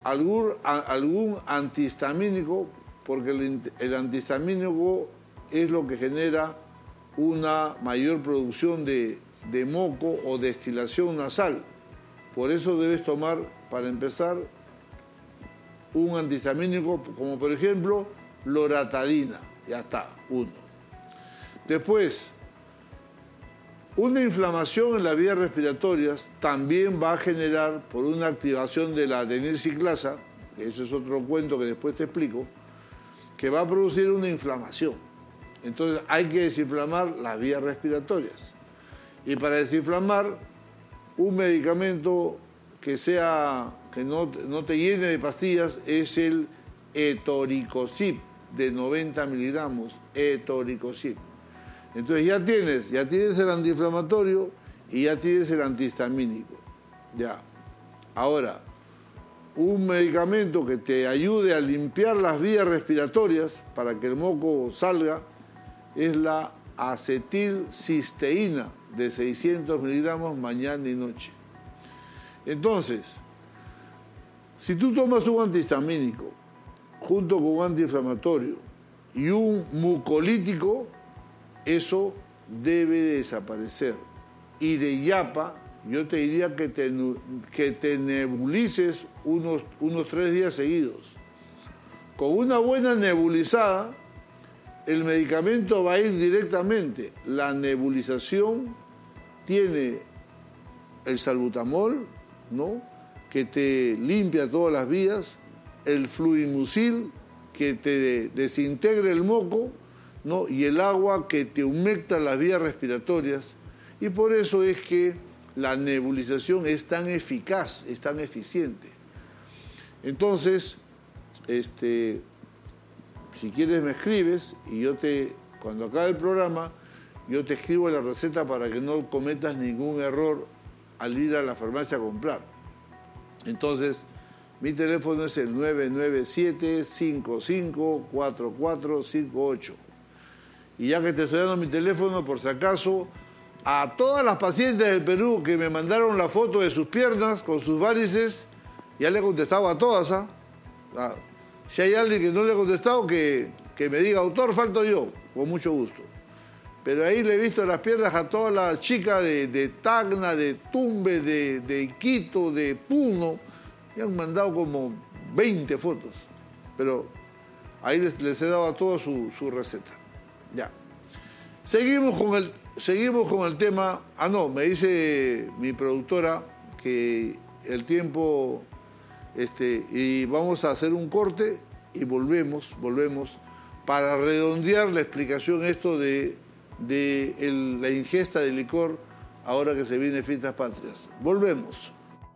algún antihistamínico, porque el antihistamínico es lo que genera una mayor producción de moco o destilación nasal. Por eso debes tomar, para empezar, un antihistamínico como por ejemplo loratadina. Ya está, 1. Después, una inflamación en las vías respiratorias también va a generar, por una activación de la adenilciclasa, que ese es otro cuento que después te explico, que va a producir una inflamación. Entonces hay que desinflamar las vías respiratorias. Y para desinflamar, un medicamento que no te llene de pastillas es el etoricosib de 90 miligramos, etoricosib. Entonces ya tienes el antiinflamatorio y ya tienes el antihistamínico. Ya. Ahora, un medicamento que te ayude a limpiar las vías respiratorias para que el moco salga es la acetilcisteína de 600 miligramos mañana y noche. Entonces, si tú tomas un antihistamínico junto con un antiinflamatorio y un mucolítico, eso debe desaparecer. Y de yapa, yo te diría que te nebulices unos 3 días seguidos. Con una buena nebulizada, el medicamento va a ir directamente. La nebulización tiene el salbutamol, ¿no?, que te limpia todas las vías, el fluimucil, que te desintegra el moco, ¿no?, y el agua que te humecta las vías respiratorias. Y por eso es que la nebulización es tan eficaz, es tan eficiente. Entonces, si quieres me escribes y cuando acabe el programa, yo te escribo la receta para que no cometas ningún error al ir a la farmacia a comprar. Entonces, mi teléfono es el 997-554458. Y ya que te estoy dando mi teléfono, por si acaso, a todas las pacientes del Perú que me mandaron la foto de sus piernas con sus varices, ya le he contestado a todas, ¿ah? Si hay alguien que no le he contestado, que me diga, autor, falto yo, con mucho gusto. Pero ahí le he visto las piernas a todas las chicas de Tacna, de Tumbes, de Quito, de Puno. Me han mandado como 20 fotos. Pero ahí les he dado a todos su receta. Ya. Seguimos con el tema. Me dice mi productora que el tiempo... y vamos a hacer un corte y volvemos para redondear la explicación de la ingesta de licor ahora que se vienen fiestas patrias. Volvemos.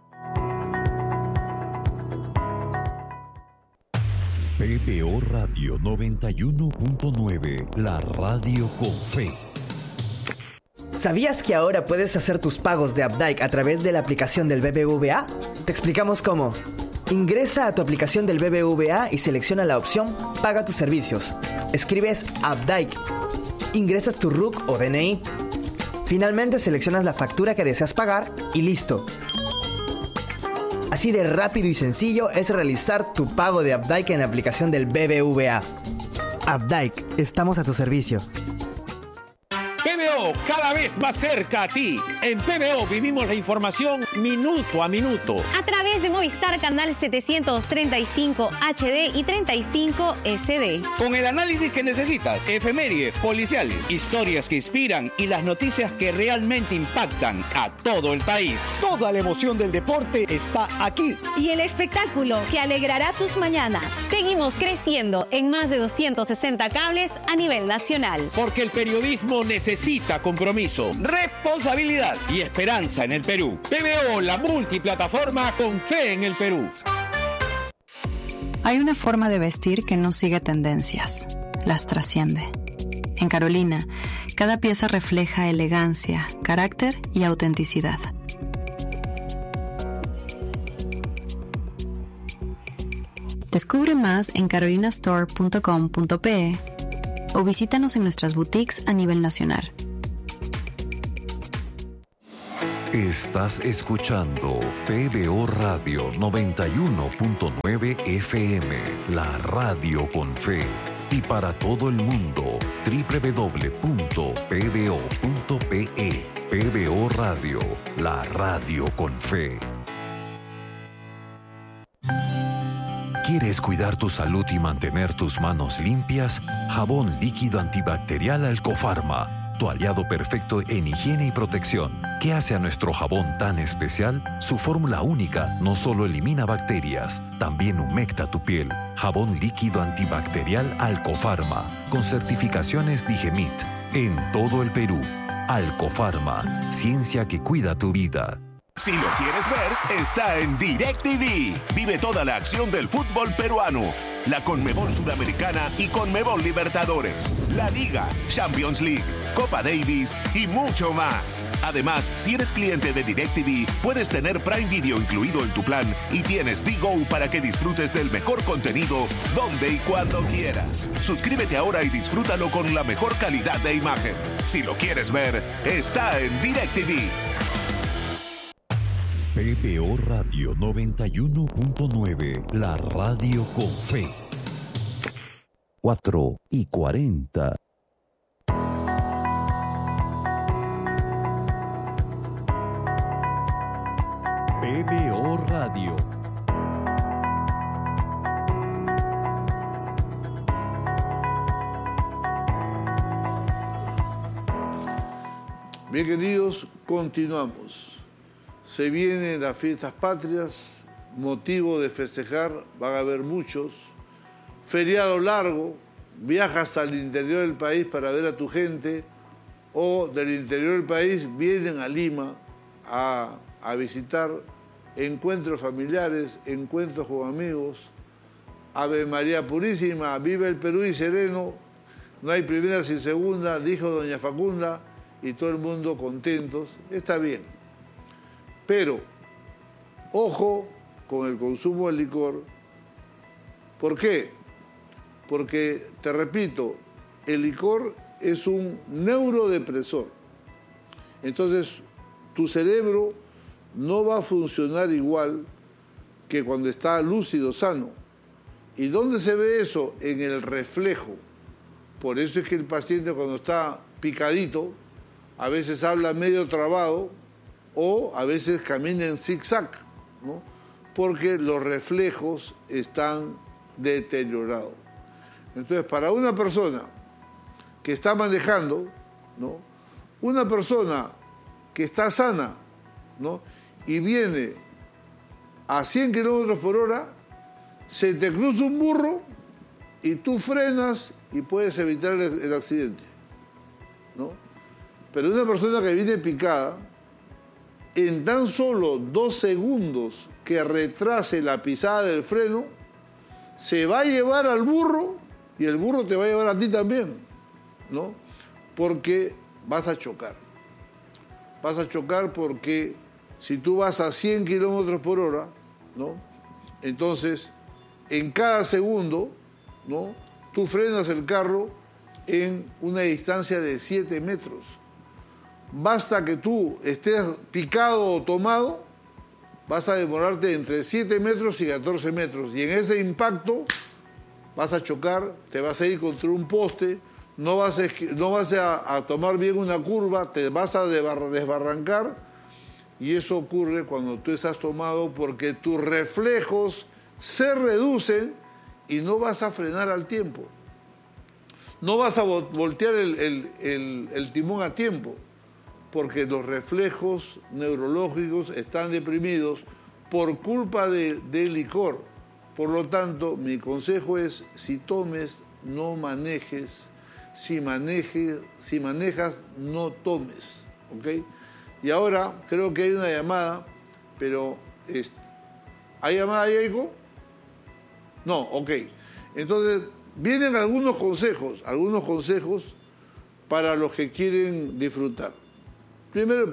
BPO Radio 91.9, la radio con fe. ¿Sabías que ahora puedes hacer tus pagos de Updike a través de la aplicación del BBVA? Te explicamos cómo. Ingresa a tu aplicación del BBVA y selecciona la opción Paga tus servicios. Escribes Updike. Ingresas tu RUC o DNI. Finalmente seleccionas la factura que deseas pagar y listo. Así de rápido y sencillo es realizar tu pago de Updike en la aplicación del BBVA. Updike, estamos a tu servicio. PBO, cada vez más cerca a ti. En PBO vivimos la información minuto a minuto. A través de Movistar Canal 735 HD y 35 SD. Con el análisis que necesitas, efemérides, policiales, historias que inspiran y las noticias que realmente impactan a todo el país. Toda la emoción del deporte está aquí. Y el espectáculo que alegrará tus mañanas. Seguimos creciendo en más de 260 cables a nivel nacional. Porque el periodismo necesita compromiso, responsabilidad y esperanza en el Perú. PBO, la multiplataforma con fe en el Perú. Hay una forma de vestir que no sigue tendencias, las trasciende. En Carolina, cada pieza refleja elegancia, carácter y autenticidad. Descubre más en carolinastore.com.pe o visítanos en nuestras boutiques a nivel nacional. Estás escuchando PBO Radio 91.9 FM, la radio con fe. Y para todo el mundo, www.pbo.pe. PBO Radio, la radio con fe. ¿Quieres cuidar tu salud y mantener tus manos limpias? Jabón líquido antibacterial Alcofarma, tu aliado perfecto en higiene y protección. ¿Qué hace a nuestro jabón tan especial? Su fórmula única no solo elimina bacterias, también humecta tu piel. Jabón líquido antibacterial Alcofarma, con certificaciones Digemit, en todo el Perú. Alcofarma, ciencia que cuida tu vida. Si lo quieres ver, está en DirecTV. Vive toda la acción del fútbol peruano, la Conmebol Sudamericana y Conmebol Libertadores, la Liga, Champions League, Copa Davis y mucho más. Además, si eres cliente de DirecTV, puedes tener Prime Video incluido en tu plan y tienes D-Go para que disfrutes del mejor contenido donde y cuando quieras. Suscríbete ahora y disfrútalo con la mejor calidad de imagen. Si lo quieres ver, está en DirecTV. PBO Radio 91.9, la radio con fe. 4:40. PBO Radio. Bien, queridos, continuamos. Se vienen las fiestas patrias, motivo de festejar, van a haber muchos. Feriado largo, viajas al interior del país para ver a tu gente, o del interior del país vienen a Lima a visitar encuentros familiares, encuentros con amigos. Ave María Purísima, vive el Perú y sereno, no hay primera sin segunda, dijo doña Facunda, y todo el mundo contentos, está bien. Pero, ojo con el consumo de licor. ¿Por qué? Porque, te repito, el licor es un neurodepresor. Entonces, tu cerebro no va a funcionar igual que cuando está lúcido, sano. ¿Y dónde se ve eso? En el reflejo. Por eso es que el paciente, cuando está picadito, a veces habla medio trabado, o a veces camina en zigzag, ¿no? Porque los reflejos están deteriorados. Entonces, para una persona que está manejando, ¿no? Una persona que está sana, ¿no? Y viene a 100 kilómetros por hora, se te cruza un burro y tú frenas y puedes evitar el accidente, ¿no? Pero una persona que viene picada, en tan solo 2 segundos que retrase la pisada del freno, se va a llevar al burro y el burro te va a llevar a ti también, ¿no? Porque vas a chocar. Vas a chocar porque si tú vas a 100 kilómetros por hora, ¿no? Entonces, en cada segundo, ¿no? Tú frenas el carro en una distancia de 7 metros. Basta que tú estés picado o tomado, vas a demorarte entre 7 metros y 14 metros. Y en ese impacto vas a chocar, te vas a ir contra un poste, no vas a tomar bien una curva, te vas a desbarrancar. Y eso ocurre cuando tú estás tomado porque tus reflejos se reducen y no vas a frenar al tiempo. No vas a voltear el timón a tiempo, porque los reflejos neurológicos están deprimidos por culpa del licor. Por lo tanto, mi consejo es, si tomes, no manejes. Si manejas, no tomes. ¿Ok? Y ahora creo que hay una llamada, pero ¿hay llamada, Diego? No, ok. Entonces, vienen algunos consejos para los que quieren disfrutar. Primero,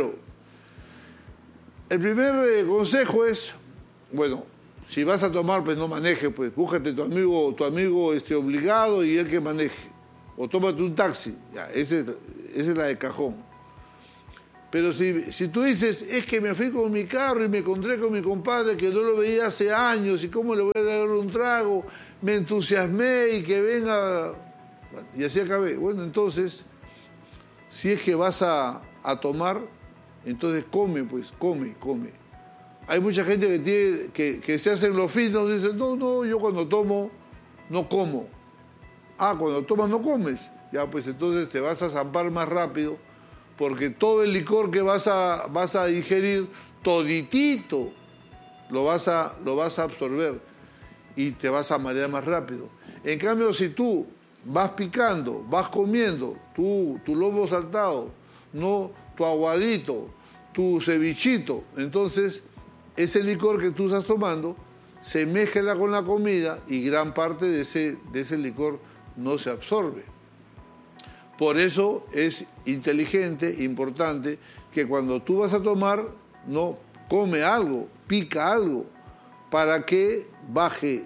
el primer consejo es, bueno, si vas a tomar, pues no manejes, pues búscate tu amigo obligado y él que maneje. O tómate un taxi, ya, esa es la de cajón. Pero si tú dices, es que me fui con mi carro y me encontré con mi compadre que no lo veía hace años y cómo le voy a dar un trago, me entusiasmé y que venga... Y así acabé. Bueno, entonces, si es que vas a tomar, entonces come, pues, come. Hay mucha gente que se hacen los finos y dicen, no, yo cuando tomo, no como. Ah, cuando tomas no comes. Ya, pues entonces te vas a zampar más rápido, porque todo el licor que vas a ingerir, toditito, lo vas a absorber y te vas a marear más rápido. En cambio, si tú vas picando, vas comiendo tu lomo saltado, no tu aguadito, tu cevichito, entonces ese licor que tú estás tomando se mezcla con la comida y gran parte de ese licor no se absorbe. Por eso es inteligente, importante, que cuando tú vas a tomar, no come algo, pica algo, para que baje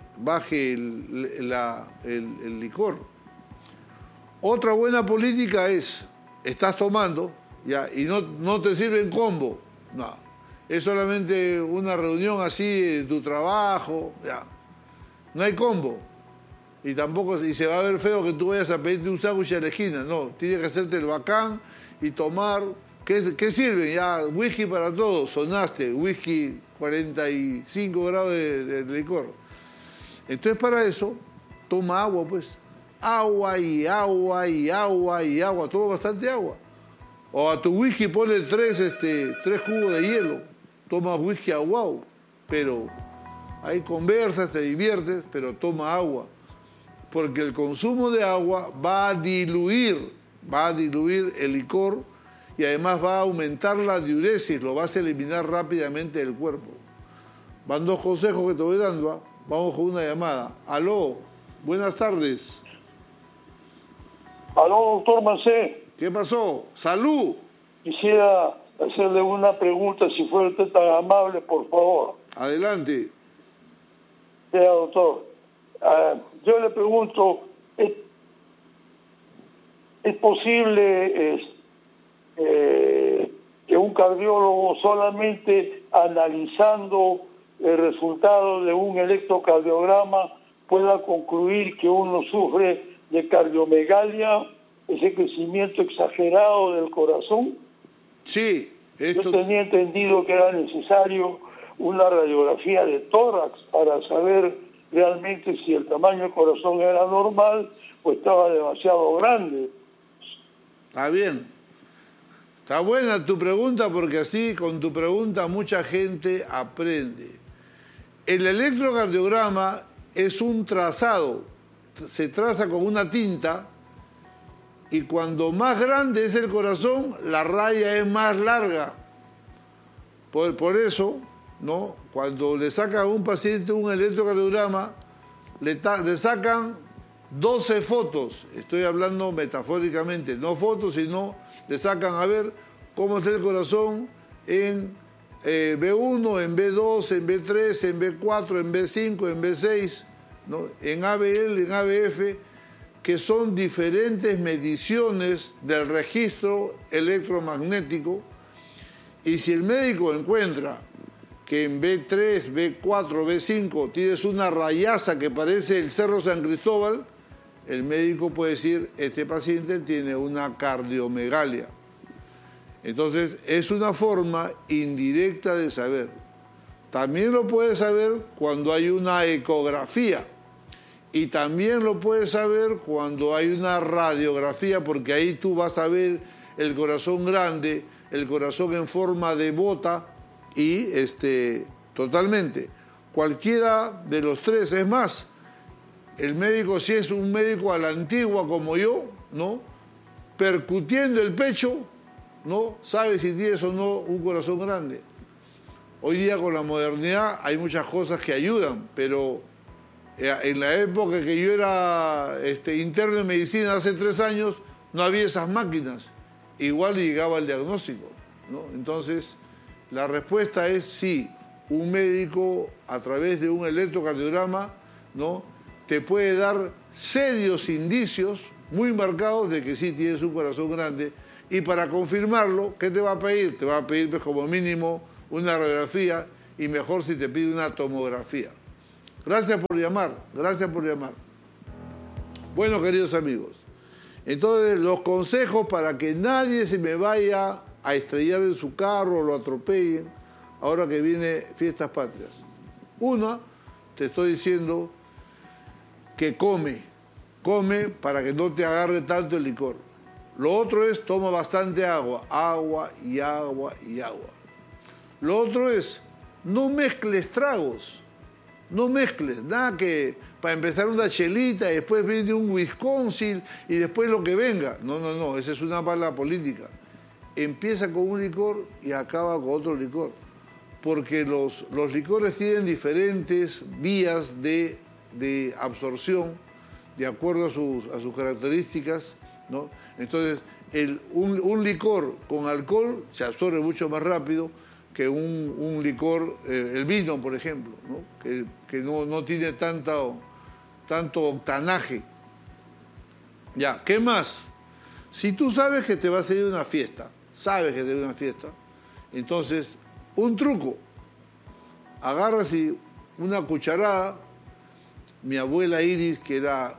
el licor. Otra buena política es, estás tomando, ya, y no te sirve en combo, no, es solamente una reunión así de tu trabajo, ya, no hay combo. Y tampoco, y se va a ver feo que tú vayas a pedirte un sándwich a la esquina. No, tienes que hacerte el bacán y tomar. ¿Qué sirve? Ya, whisky para todos, sonaste, whisky 45 grados de licor. Entonces para eso, toma agua, pues. Agua, toma bastante agua. O a tu whisky ponle 3 cubos de hielo, toma whisky aguado. Pero ahí conversas, te diviertes, pero toma agua. Porque el consumo de agua va a diluir el licor y además va a aumentar la diuresis, lo vas a eliminar rápidamente del cuerpo. Van 2 consejos que te voy dando, ¿eh? Vamos con una llamada. Aló, buenas tardes. Aló, doctor Macé. ¿Qué pasó? ¡Salud! Quisiera hacerle una pregunta, si fuera usted tan amable, por favor. Adelante. Vea, doctor. Yo le pregunto, ¿es posible que un cardiólogo solamente analizando el resultado de un electrocardiograma pueda concluir que uno sufre de cardiomegalia, ese crecimiento exagerado del corazón? Sí. Yo tenía entendido que era necesario una radiografía de tórax para saber realmente si el tamaño del corazón era normal o estaba demasiado grande. Está bien. Está buena tu pregunta, porque así con tu pregunta mucha gente aprende. El electrocardiograma es un trazado. Se traza con una tinta y cuando más grande es el corazón, la raya es más larga. Por eso, ¿no? Cuando le sacan a un paciente un electrocardiograma, le sacan 12 fotos, estoy hablando metafóricamente, no fotos, sino le sacan a ver cómo está el corazón en B1, en B2, en B3, en B4, en B5, en B6, ¿no? En ABL, en ABF, que son diferentes mediciones del registro electromagnético, y si el médico encuentra que en B3, B4, B5 tienes una rayaza que parece el Cerro San Cristóbal, el médico puede decir, este paciente tiene una cardiomegalia. Entonces, es una forma indirecta de saber. También lo puedes saber cuando hay una ecografía. Y también lo puedes saber cuando hay una radiografía, porque ahí tú vas a ver el corazón grande, el corazón en forma de bota, y totalmente. Cualquiera de los tres, es más, el médico, si es un médico a la antigua como yo, ¿no? Percutiendo el pecho, ¿no? Sabe si tienes o no un corazón grande. Hoy día con la modernidad hay muchas cosas que ayudan, pero en la época que yo era interno en medicina hace 3 años, no había esas máquinas. Igual llegaba el diagnóstico, ¿no? Entonces, la respuesta es sí. Un médico, a través de un electrocardiograma, ¿no? Te puede dar serios indicios muy marcados de que sí tienes un corazón grande Y para confirmarlo, ¿qué te va a pedir? Te va a pedir pues, como mínimo una radiografía y mejor si te pide una tomografía. Gracias por llamar, gracias por llamar. Bueno, queridos amigos, entonces los consejos para que nadie se me vaya a estrellar en su carro o lo atropellen ahora que viene Fiestas Patrias. Una, te estoy diciendo que come para que no te agarre tanto el licor. Lo otro es, toma bastante agua, agua y agua y agua. Lo otro es, no mezcles tragos, no mezcles, nada que para empezar una chelita y después viene un Wisconsin y después lo que venga. No, esa es una mala política. Empieza con un licor y acaba con otro licor, porque los licores tienen diferentes vías de absorción de acuerdo a sus características, ¿no? Entonces, un licor con alcohol se absorbe mucho más rápido que un licor, el vino, por ejemplo, ¿no? Que no tiene tanto octanaje. Ya, ¿qué más? Si tú sabes que te va a salir una fiesta, entonces, un truco, agarras y una cucharada. Mi abuela Iris, que era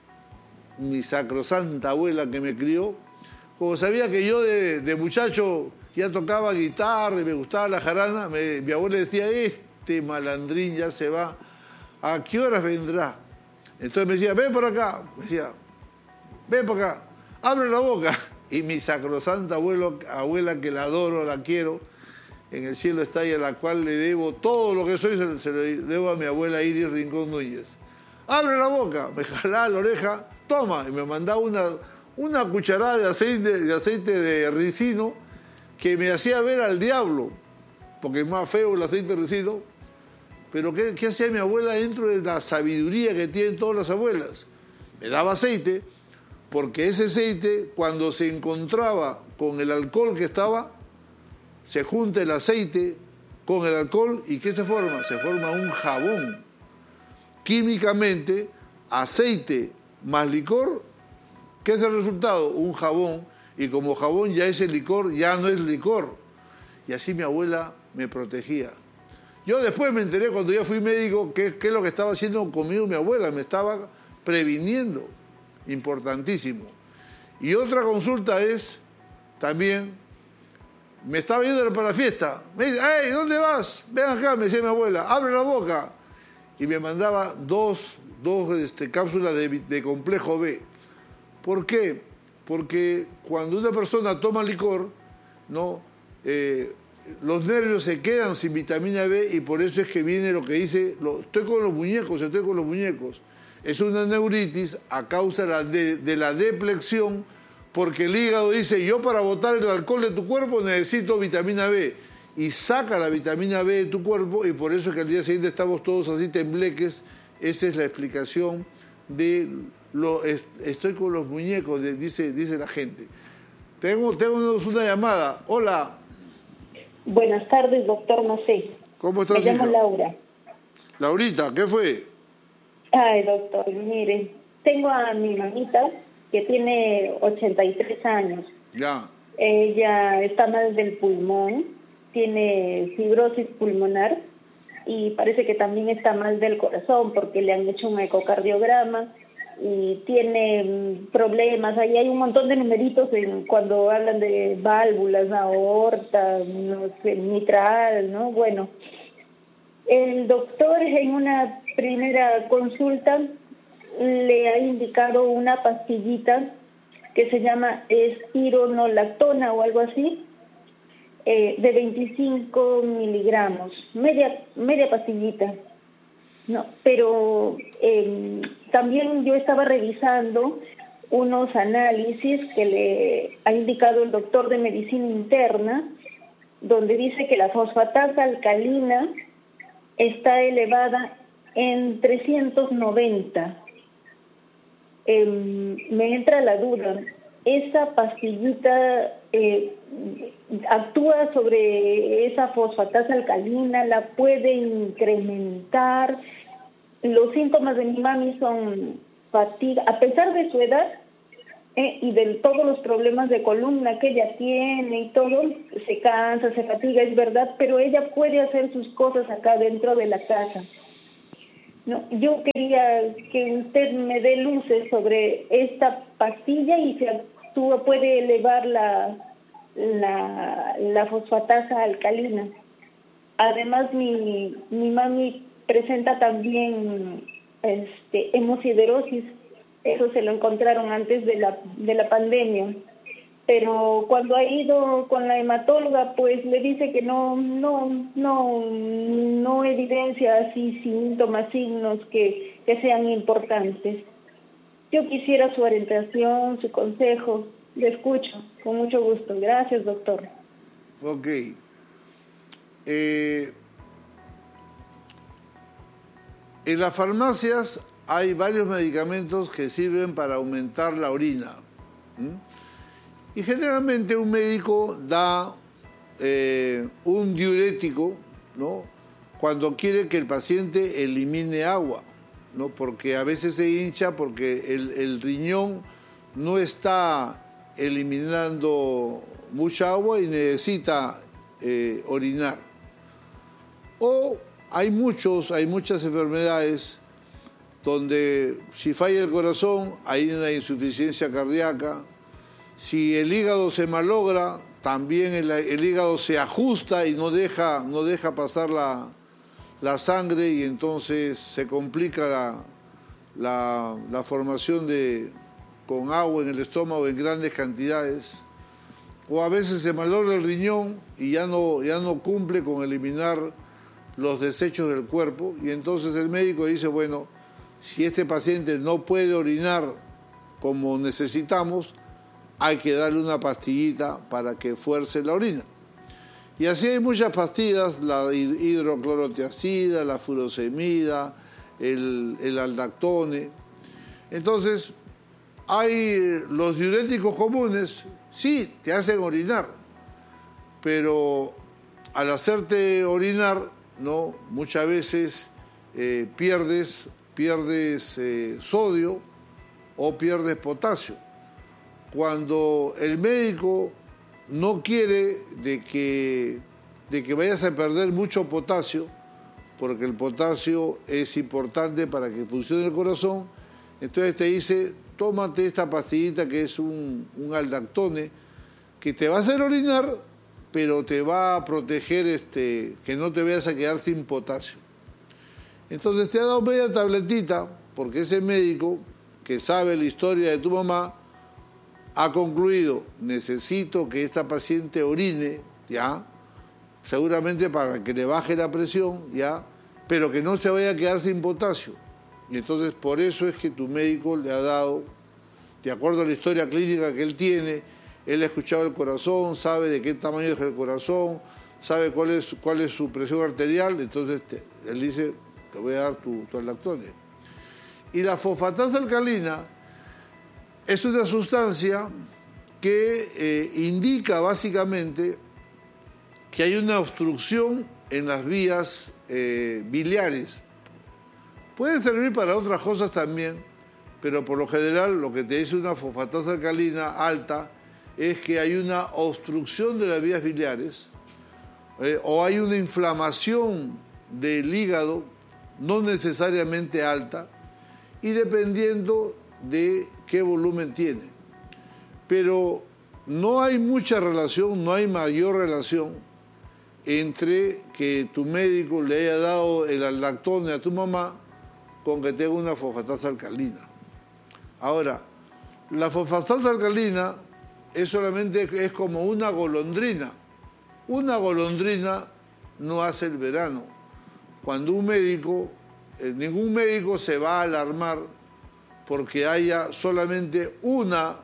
mi sacrosanta abuela que me crió, como sabía que yo de muchacho ya tocaba guitarra y me gustaba la jarana, mi abuela decía, este malandrín ya se va, ¿a qué horas vendrá? Entonces me decía, ven por acá, ven por acá, abre la boca. Y mi sacrosanta abuela, que la adoro, la quiero, en el cielo está y a la cual le debo todo lo que soy, se lo debo a mi abuela Iris Rincón Núñez. Abre la boca, me jalaba la oreja, toma, y me mandaba una cucharada de aceite de ricino que me hacía ver al diablo, porque es más feo el aceite de ricino. Pero ¿qué hacía mi abuela dentro de la sabiduría que tienen todas las abuelas? Me daba aceite, porque ese aceite, cuando se encontraba con el alcohol que estaba, se junta el aceite con el alcohol y ¿qué se forma? Se forma un jabón. Químicamente, aceite más licor, ¿qué es el resultado? Un jabón, y como jabón ya ese licor ya no es licor. Y así mi abuela me protegía. Yo después me enteré cuando ya fui médico qué es lo que estaba haciendo conmigo mi abuela, me estaba previniendo, importantísimo. Y otra consulta es, también, me estaba yendo para la fiesta, me dice, ¡hey, ¿dónde vas? Ven acá, me decía mi abuela, abre la boca. Y me mandaba dos cápsulas de complejo B. ¿Por qué? Porque cuando una persona toma licor, ¿no? Los nervios se quedan sin vitamina B y por eso es que viene lo que dice, estoy con los muñecos. Es una neuritis a causa de la deplexión, porque el hígado dice, yo para botar el alcohol de tu cuerpo necesito vitamina B. Y saca la vitamina B de tu cuerpo y por eso es que al día siguiente estamos todos así tembleques. Esa es la explicación de estoy con los muñecos, dice la gente. Tengo una llamada. Hola. Buenas tardes, doctor Macé. ¿Cómo estás, Me llamo hija? Laura. Laurita, ¿qué fue? Ay, doctor, mire, tengo a mi mamita que tiene 83 años. Ya. Ella está mal del pulmón, tiene fibrosis pulmonar y parece que también está mal del corazón porque le han hecho un ecocardiograma y tiene problemas. Ahí hay un montón de numeritos cuando hablan de válvulas, aorta, no sé, mitral, ¿no? Bueno, el doctor en una primera consulta le ha indicado una pastillita que se llama espironolactona o algo así, de 25 miligramos, media pastillita. No, pero también yo estaba revisando unos análisis que le ha indicado el doctor de medicina interna, donde dice que la fosfatasa alcalina está elevada en 390. Me entra la duda, ¿esa pastillita actúa sobre esa fosfatasa alcalina? ¿La puede incrementar? Los síntomas de mi mami son fatiga, a pesar de su edad, y de todos los problemas de columna que ella tiene y todo, se cansa, se fatiga, es verdad, pero ella puede hacer sus cosas acá dentro de la casa. No, yo quería que usted me dé luces sobre esta pastilla y si actúa, puede elevar la fosfatasa alcalina. Además, mi mami presenta también hemosiderosis. Eso se lo encontraron antes de la pandemia. Pero cuando ha ido con la hematóloga, pues le dice que no evidencia así síntomas, signos que sean importantes. Yo quisiera su orientación, su consejo. Le escucho con mucho gusto. Gracias, doctor. Ok. En las farmacias hay varios medicamentos que sirven para aumentar la orina. Y generalmente un médico da un diurético, ¿no?, cuando quiere que el paciente elimine agua, ¿no?, porque a veces se hincha porque el riñón no está eliminando mucha agua y necesita orinar. O hay muchas enfermedades donde si falla el corazón hay una insuficiencia cardíaca. Si el hígado se malogra, también el hígado se ajusta y no deja pasar la sangre y entonces se complica la formación con agua en el estómago en grandes cantidades. O a veces se malogra el riñón y ya no cumple con eliminar los desechos del cuerpo y entonces el médico dice, bueno, si este paciente no puede orinar como necesitamos, hay que darle una pastillita para que fuerce la orina. Y así hay muchas pastillas, la hidroclorotiazida, la furosemida, el aldactone. Entonces, hay los diuréticos comunes, sí, te hacen orinar, pero al hacerte orinar, ¿no?, muchas veces pierdes sodio o pierdes potasio. Cuando el médico no quiere de que vayas a perder mucho potasio, porque el potasio es importante para que funcione el corazón, entonces te dice, tómate esta pastillita que es un aldactone, que te va a hacer orinar, pero te va a proteger que no te vayas a quedar sin potasio. Entonces te ha dado media tabletita, porque ese médico que sabe la historia de tu mamá ha concluido, necesito que esta paciente orine, ¿ya?, seguramente para que le baje la presión, ¿ya?, pero que no se vaya a quedar sin potasio. Y entonces por eso es que tu médico le ha dado, de acuerdo a la historia clínica que él tiene, él ha escuchado el corazón, sabe de qué tamaño es el corazón, sabe cuál es su presión arterial, entonces él dice, te voy a dar tu aldactone. Y la fosfatasa alcalina es una sustancia que indica básicamente que hay una obstrucción en las vías biliares. Puede servir para otras cosas también, pero por lo general lo que te dice una fosfatasa alcalina alta es que hay una obstrucción de las vías biliares o hay una inflamación del hígado, no necesariamente alta, y dependiendo de qué volumen tiene. Pero no hay mucha relación, no hay mayor relación entre que tu médico le haya dado el aldactone a tu mamá con que tenga una fosfatasa alcalina. Ahora, la fosfatasa alcalina es como una golondrina. Una golondrina no hace el verano. Cuando ningún médico se va a alarmar porque haya solamente una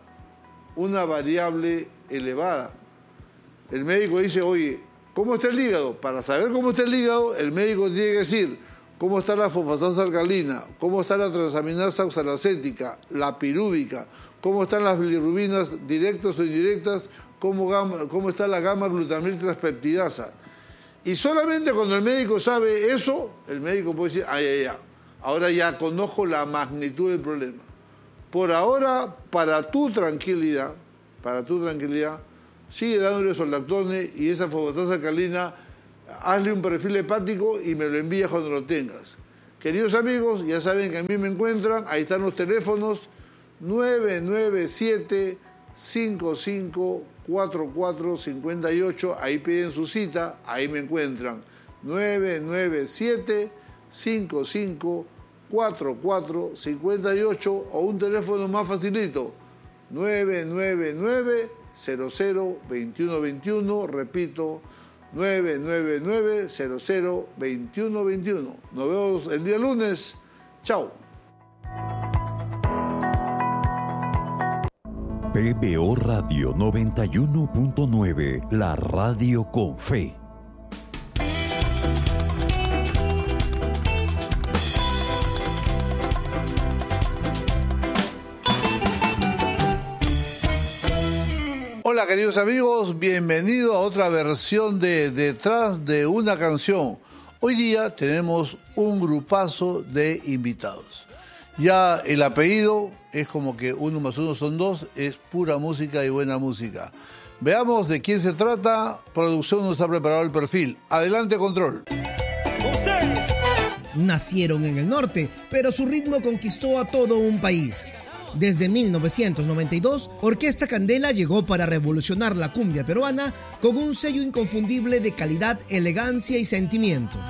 variable elevada. El médico dice, oye, ¿cómo está el hígado? Para saber cómo está el hígado, el médico tiene que decir cómo está la fosfatasa alcalina, cómo está la transaminasa oxalacética, la pirúvica, cómo están las bilirrubinas directas o indirectas, cómo está la gamma-glutamil transpeptidasa. Y solamente cuando el médico sabe eso, el médico puede decir, ahora ya conozco la magnitud del problema. Por ahora, para tu tranquilidad, sigue dándole Soldactone y esa fosfatasa alcalina, hazle un perfil hepático y me lo envías cuando lo tengas. Queridos amigos, ya saben que a mí me encuentran, ahí están los teléfonos, 997-554458, ahí piden su cita, ahí me encuentran, 997-554458 o un teléfono más facilito, 999-002121, repito, 999-002121. Nos vemos el día lunes. Chao. PBO Radio 91.9, la radio con fe. Hola queridos amigos, bienvenido a otra versión de Detrás de una canción. Hoy día tenemos un grupazo de invitados. Ya el apellido es como que 1 más 1 son 2, es pura música y buena música. Veamos de quién se trata. Producción nos ha preparado el perfil. Adelante, control. Nacieron en el norte, pero su ritmo conquistó a todo un país. Desde 1992, Orquesta Candela llegó para revolucionar la cumbia peruana con un sello inconfundible de calidad, elegancia y sentimiento.